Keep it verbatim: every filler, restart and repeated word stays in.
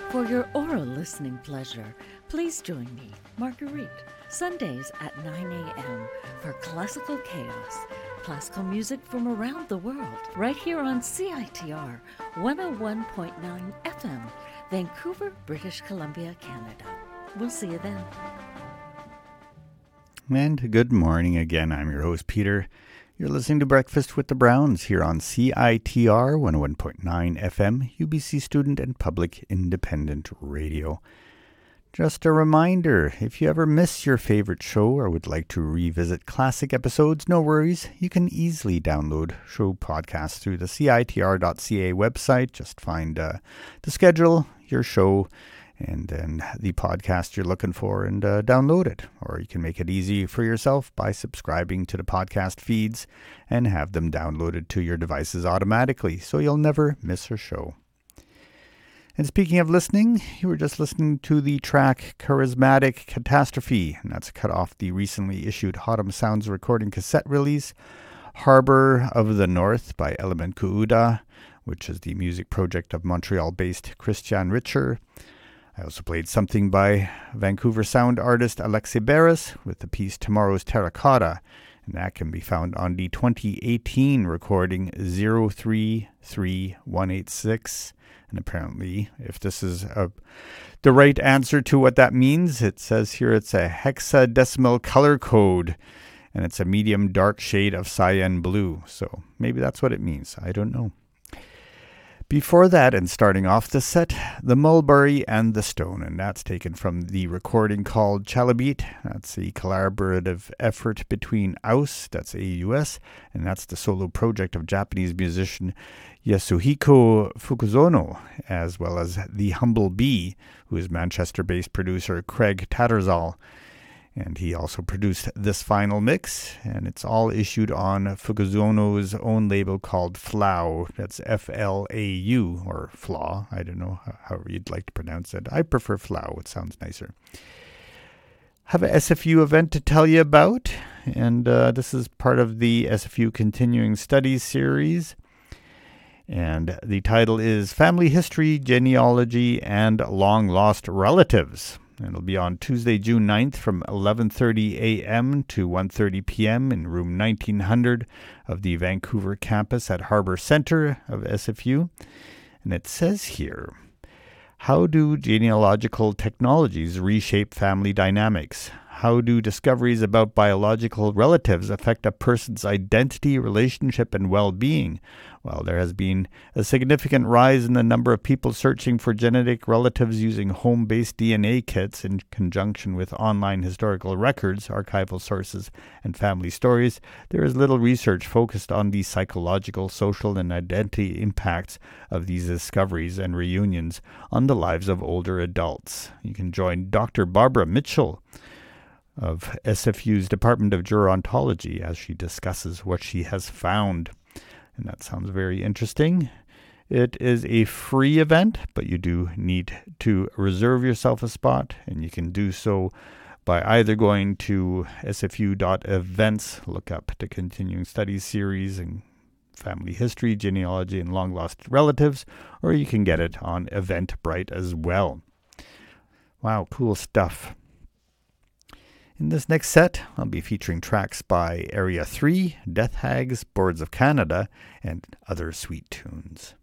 For your oral listening pleasure, please join me, Marguerite, Sundays at nine a.m. for Classical Chaos, classical music from around the world, right here on C I T R one oh one point nine F M, Vancouver, British Columbia, Canada. We'll see you then. And good morning again. I'm your host, Peter. You're listening to Breakfast with the Browns here on C I T R one oh one point nine F M, U B C Student and Public Independent Radio. Just a reminder, if you ever miss your favorite show or would like to revisit classic episodes, no worries. You can easily download show podcasts through the C I T R dot C A website. Just find uh, the schedule, your show, and then the podcast you're looking for and uh, download it. Or you can make it easy for yourself by subscribing to the podcast feeds and have them downloaded to your devices automatically so you'll never miss a show. And speaking of listening, you were just listening to the track Charismatic Catastrophe, and that's cut off the recently issued Autumn Sounds recording cassette release, Harbor of the North by Element Kuuda, which is the music project of Montreal-based Christian Richer. I also played something by Vancouver sound artist Alexei Barris with the piece Tomorrow's Terracotta, and that can be found on the twenty eighteen recording zero three three one eight six. And apparently, if this is a, the right answer to what that means, it says here it's a hexadecimal color code, and it's a medium dark shade of cyan blue. So maybe that's what it means. I don't know. Before that, and starting off the set, The Mulberry and the Stone, and that's taken from the recording called Chalabit. That's a collaborative effort between A U S, that's A U S, and that's the solo project of Japanese musician Yasuhiko Fukuzono, as well as The Humble Bee, who is Manchester-based producer Craig Tattersall. And he also produced this final mix, and it's all issued on Fukuzono's own label called Flau. That's F L A U, or Flaw. I don't know, however you'd like to pronounce it. I prefer Flau. It sounds nicer. Have a S F U event to tell you about, and uh, this is part of the S F U Continuing Studies series. And the title is Family History, Genealogy, and Long Lost Relatives. And it'll be on Tuesday, June ninth from eleven thirty a.m. to one thirty p.m. in room nineteen hundred of the Vancouver campus at Harbour Centre of S F U. And it says here, how do genealogical technologies reshape family dynamics? How do discoveries about biological relatives affect a person's identity, relationship, and well-being? Well, there has been a significant rise in the number of people searching for genetic relatives using home-based D N A kits in conjunction with online historical records, archival sources, and family stories. There is little research focused on the psychological, social, and identity impacts of these discoveries and reunions on the lives of older adults. You can join Doctor Barbara Mitchell of S F U's Department of Gerontology as she discusses what she has found. And that sounds very interesting. It is a free event, but you do need to reserve yourself a spot, and you can do so by either going to S F U dot events, look up the Continuing Studies series and family history, genealogy, and long lost relatives, or you can get it on Eventbrite as well. Wow, cool stuff. In this next set, I'll be featuring tracks by Area three, Death Hags, Boards of Canada, and other sweet tunes.